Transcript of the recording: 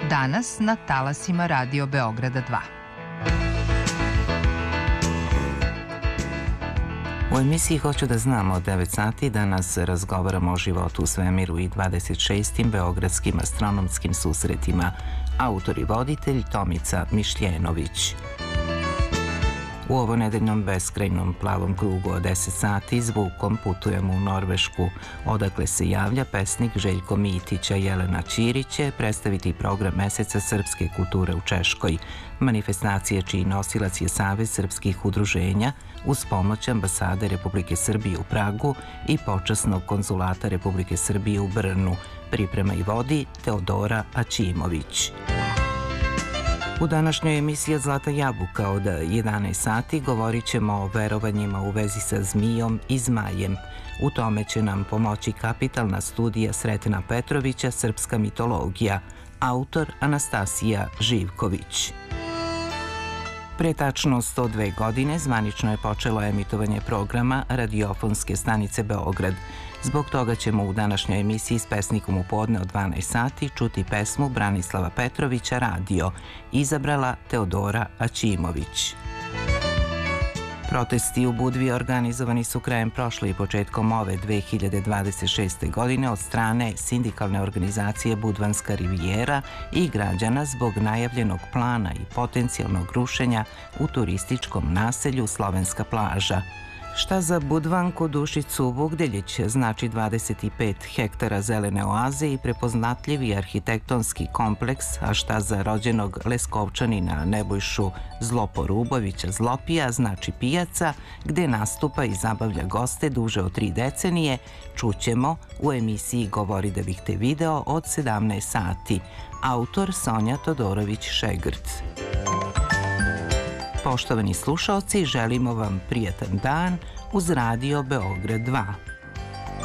Danas na talasima Radio Beograda 2. U emisiji Hoću da znam od 9 sati danas razgovaramo o životu u svemiru i 26. beogradskim astronomskim susretima. Autor i voditelj Tomica Mišljenović. U ovo nedeljnom beskrajnom plavom krugu od 10 sati zvukom putujemo u Norvešku, odakle se javlja pesnik Željko Mitić, a Jelena Ćirić će predstaviti program Meseca srpske kulture u Češkoj, manifestacije čiji nosilac je Savez srpskih udruženja uz pomoć ambasade Republike Srbije u Pragu i počasnog konzulata Republike Srbije u Brnu. Priprema i vodi Teodora Aćimović. U današnjoj emisiji od Zlata jabuka od 11 sati govorit ćemo o verovanjima u vezi sa zmijom i zmajem. U tome će nam pomoći kapitalna studija Sretena Petrovića Srpska mitologija, autor Anastasija Živković. Pre tačno 102 godine zvanično je počelo emitovanje programa radiofonske stanice Beograd. Zbog toga ćemo u današnjoj emisiji s pesnikom u podne od 12 sati čuti pesmu Branislava Petrovića Radio, izabrala Teodora Aćimović. Protesti u Budvi organizovani su krajem prošle i početkom ove 2026. godine od strane sindikalne organizacije Budvanska rivijera i građana zbog najavljenog plana i potencijalnog rušenja u turističkom naselju Slovenska plaža. Šta za Budvanku Dušicu Vugdeljić znači 25 hektara zelene oaze i prepoznatljivi arhitektonski kompleks, a šta za rođenog Leskovčanina Nebojšu Zloporubovića Zlopija znači pijaca gde nastupa i zabavlja goste duže od 3 decenije, čućemo u emisiji Govori da bih te video od 17 sati. Autor Sonja Todorović-Šegrt. Poštovani slušaoci, želimo vam prijatan dan uz Radio Beograd 2.